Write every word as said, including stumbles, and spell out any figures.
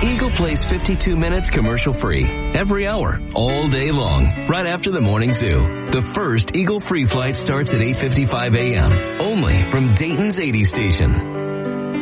Eagle plays fifty-two minutes commercial-free every hour, all day long, right after the morning zoo. The first Eagle free flight starts at eight fifty-five a.m. only from Dayton's eighty station.